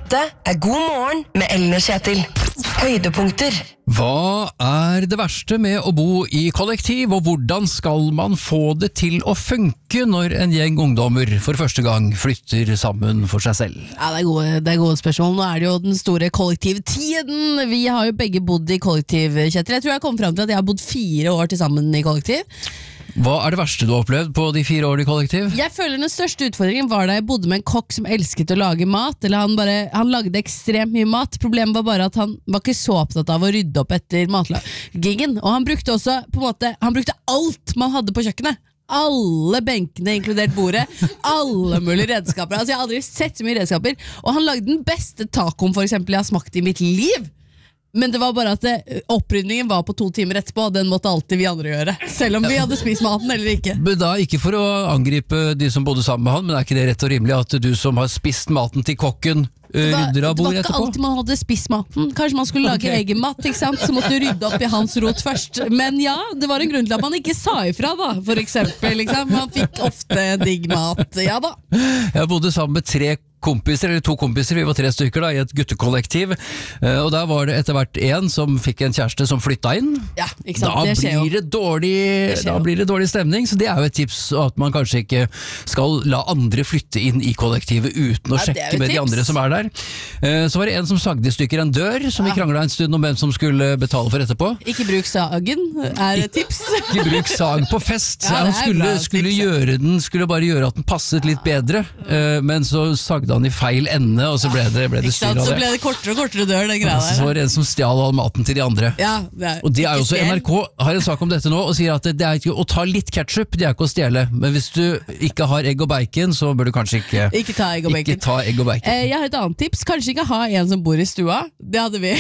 Dette God morgen med Ellen og Kjetil. Høydepunkter. Hva det verste med å bo i kollektiv, og hvordan skal man få det til å funke når en gjeng ungdommer for første gang flytter sammen for seg selv? Ja, det er gode spørsmål. Nå det jo den store kollektivtiden. Vi har jo begge bodd i kollektiv, Kjetil. Jeg tror jeg kom frem til at jeg har bodd 4 år til sammen i kollektiv. Hva det verste du har opplevd på de 4 årene i kollektiv? Jeg føler den største utfordringen var da jeg bodde med en kokk som elsket å lage mat. Eller han lagde ekstremt mye mat. Problemet var bare at han var ikke så opptatt av å rydde opp etter matlagingen. Og han brukte også han brukte alt man hadde på kjøkkenet. Alle benkene, inkludert bordet. Alle mulige redskaper. Altså, jeg har aldri sett så mye redskaper. Og han lagde den beste tacoen for eksempel jeg har smakt i mitt liv. Men det var bare at opprydningen var på 2 timer etterpå, og den måtte alltid vi andre gjøre. Selv om vi hadde spist maten eller ikke. Men da ikke for å angripe de som bodde sammen med han, men ikke det rett og rimelig at du som har spist maten til kokken rydder av bordet etterpå? Det var ikke alltid man hadde spist maten. Kanskje man skulle lage egen mat, ikke sant? Så måtte du rydde opp i hans rot først. Men ja, det var en grunn til at man ikke sa ifra da, for eksempel. Liksom. Man fikk ofte digg mat, ja da. Jeg bodde sammen med 2 kompiser, vi var 3 stykker da, i et guttekollektiv, og der var det etter hvert en som fikk en kjæreste som flyttet inn. Ja, ikke sant? Da blir det dårlig stemning, så det jo et tips at man kanskje ikke skal la andre flytte inn i kollektivet uten å sjekke med de andre som der. Så var det en som sagde i stykker en dør, som vi kranglet en stund om hvem som skulle betale for etterpå. Ikke bruk sagen, et tips. Ikke bruk sag på fest. Ja, han skulle bare gjøre at den passet litt bedre, men så sagde han i feil ende, og så ble det styr av det. Så ble det kortere og kortere dør, den greia der. Så var det en som stjal all maten til de andre. Ja, og det jo også, NRK har en sak om dette nå, og sier at det ikke å ta litt ketchup, det ikke å stjele. Men hvis du ikke har egg og bacon, så bør du kanskje ikke ta egg og bacon. Jeg har et annet tips. Kanskje ikke ha en som bor i stua. Det hadde vi.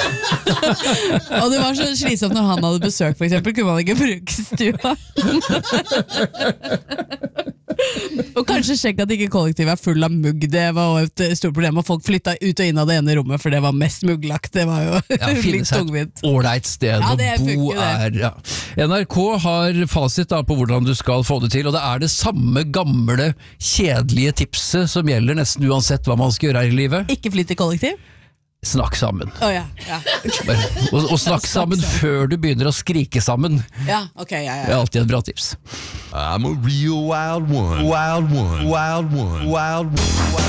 Og det var så slitsomt når han hadde besøk, for eksempel. Kunne man ikke bruke stua. Og kanskje sjekke at ikke kollektivet full av mugg. Det var et stort problem, og folk flyttet ut og inn av det ene rommet, for det var mest mugglagt. Det var jo litt tungvint. Ålreit sted å bo ja. NRK har fasit da på hvordan du skal få det til, og det det samme gamle, kjedelige tipset som gjelder nesten uansett hva man skal gjøre her i livet. Ikke flytt i kollektiv? Snakk sammen. Ja. Og snakk sammen før du begynner å skrike sammen. Ja, ok, ja. Det alltid et bra tips. I'm a real wild one. Wild one. Wild one. Wild one.